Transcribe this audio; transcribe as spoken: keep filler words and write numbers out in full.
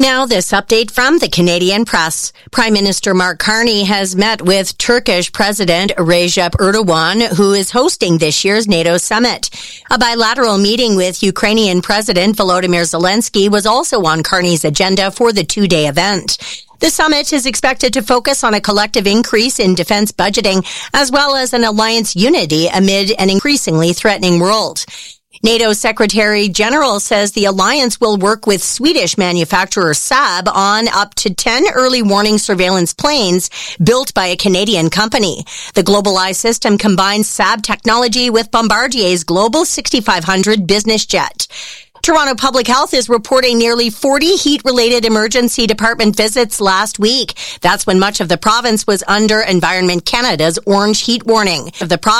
Now, this update from the Canadian Press. Prime Minister Mark Carney has met with Turkish President Recep Erdogan, who is hosting this year's NATO summit. A bilateral meeting with Ukrainian President Volodymyr Zelensky was also on Carney's agenda for the two-day event. The summit is expected to focus on a collective increase in defense budgeting, as well as an alliance unity amid an increasingly threatening world. NATO Secretary General says the alliance will work with Swedish manufacturer Saab on up to ten early warning surveillance planes built by a Canadian company. The GlobalEye system combines Saab technology with Bombardier's Global sixty-five hundred business jet. Toronto Public Health is reporting nearly forty heat-related emergency department visits last week. That's when much of the province was under Environment Canada's orange heat warning. Of the province